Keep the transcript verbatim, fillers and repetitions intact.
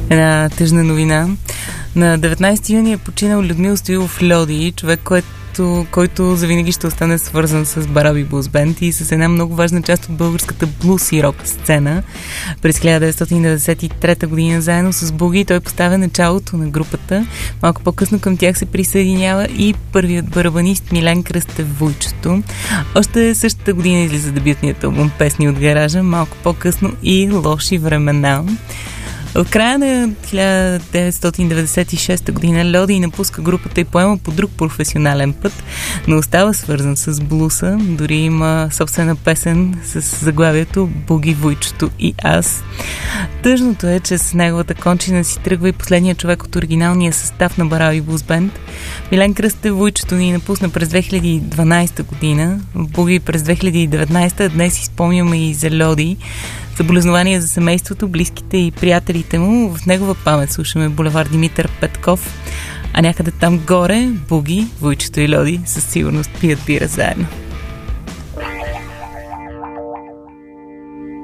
една тъжна новина. На деветнайсети юни е починал Людмил Стоилов Льоди, човек, който който завинаги ще остане свързан с Бараби Блуз Бенд и с една много важна част от българската блуз и рок сцена. През хиляда деветстотин деветдесет и трета година заедно с Буги той поставя началото на групата. Малко по-късно към тях се присъединява и първият барабанист Милен Кръстев Вуйчето. Още същата година излиза дебютният албум Песни от гаража, малко по-късно и Лоши времена. В края на хиляда деветстотин деветдесет и шеста година Льоди напуска групата и поема по друг професионален път, но остава свързан с блуса. Дори има собствена песен с заглавието Буги, Вуйчето и аз. Тъжното е, че с неговата кончина си тръгва и последният човек от оригиналния състав на Бараби Блуз Бенд. Милен Кръстев Вуйчето ни напусна през две хиляди и дванайсета година, Буги през две хиляди и деветнайсета, днес изпомняме и за Льоди. Съболезнования за семейството, близките и приятелите му. В негова памет слушаме булевард Димитър Петков, а някъде там горе Буги, Вуйчето и Льоди със сигурност пият бира заедно.